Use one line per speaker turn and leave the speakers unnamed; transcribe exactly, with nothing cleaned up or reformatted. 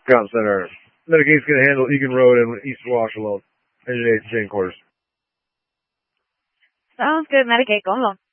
Comm Center. Medicate's going to handle Egan Road and East Wash alone. Engine eight, chain quarters.
Sounds good. Medicate, go along.